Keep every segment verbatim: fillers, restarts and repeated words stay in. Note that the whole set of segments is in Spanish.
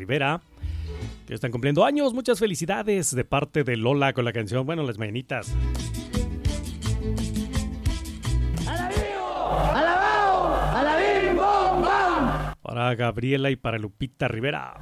Rivera, que están cumpliendo años. Muchas felicidades de parte de Lola con la canción, bueno, Las Mañanitas. ¡Alabao! ¡Alabim, bom, bam! Para Gabriela y para Lupita Rivera.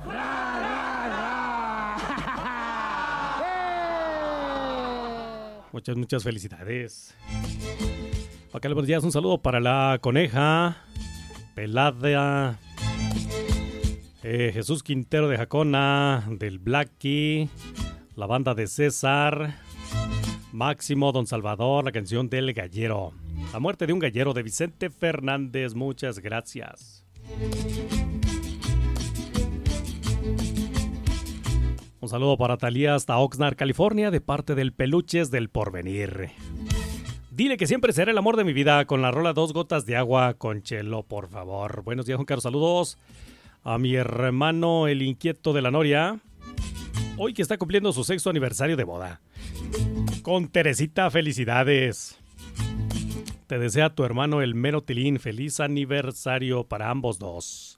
Muchas, muchas felicidades. Acá buenos días, un saludo para la Coneja, Pelada, eh, Jesús Quintero de Jacona, del Blacky, la banda de César, Máximo, Don Salvador, la canción del Gallero. La muerte de un gallero de Vicente Fernández, muchas gracias. Un saludo para Talía hasta Oxnard, California, de parte del Peluches del Porvenir. Dile que siempre será el amor de mi vida con la rola Dos Gotas de Agua con Chelo, por favor. Buenos días, Juan Carlos. Saludos a mi hermano el inquieto de la Noria, hoy que está cumpliendo su sexto aniversario de boda. Con Teresita, felicidades. Te desea tu hermano el mero Tilín. Feliz aniversario para ambos dos.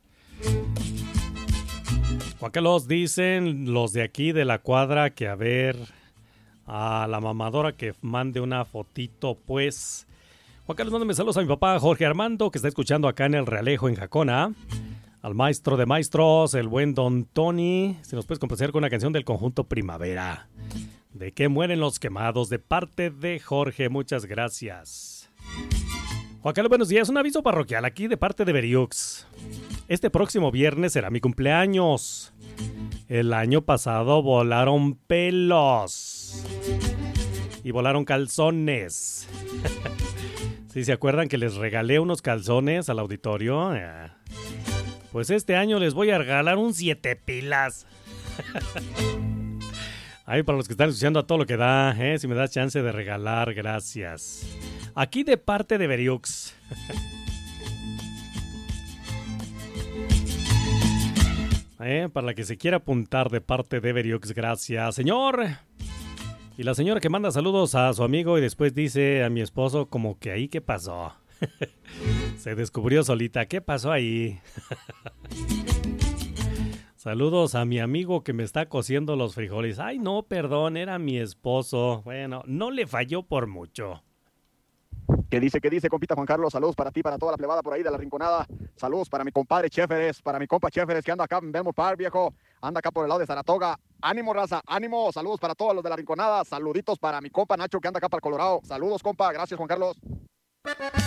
Juan Carlos, dicen los de aquí de la cuadra que a ver a la mamadora que mande una fotito, pues. Juan Carlos, mándame saludos a mi papá Jorge Armando, que está escuchando acá en el Realejo en Jacona. Al maestro de maestros, el buen Don Tony. Si nos puedes complacer con una canción del conjunto Primavera. ¿De qué mueren los quemados? De parte de Jorge, muchas gracias. Juan Carlos, buenos días. Un aviso parroquial aquí de parte de Beriux. Este próximo viernes será mi cumpleaños. El año pasado volaron pelos. Y volaron calzones. ¿Sí se acuerdan que les regalé unos calzones al auditorio? Pues este año les voy a regalar un siete pilas. Ahí para los que están escuchando a todo lo que da, ¿eh? Si me das chance de regalar, gracias. Aquí de parte de Beriux. Eh, para la que se quiera apuntar de parte de Beriux, gracias, señor. Y la señora que manda saludos a su amigo y después dice a mi esposo como que ahí, ¿qué pasó? Se descubrió solita, ¿qué pasó ahí? Saludos a mi amigo que me está cociendo los frijoles. Ay, no, perdón, era mi esposo. Bueno, no le falló por mucho. ¿Qué dice, qué dice, compita Juan Carlos? Saludos para ti, para toda la plebada por ahí de la Rinconada. Saludos para mi compadre Chéferes, para mi compa Chéferes que anda acá en Belmont Park, viejo. Anda acá por el lado de Saratoga. Ánimo, raza, ánimo. Saludos para todos los de la Rinconada. Saluditos para mi compa Nacho que anda acá para el Colorado. Saludos, compa. Gracias, Juan Carlos.